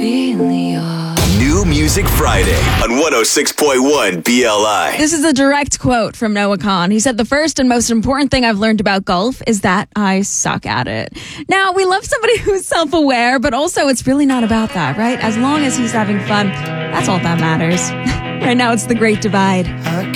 New Music Friday on 106.1 BLI. This is a direct quote from Noah Kahan. He said, "The first and most important thing I've learned about golf is that I suck at it." Now, we love somebody who's self-aware, but also it's really not about that, right? As long as he's having fun, that's all that matters. Right now, it's The Great Divide.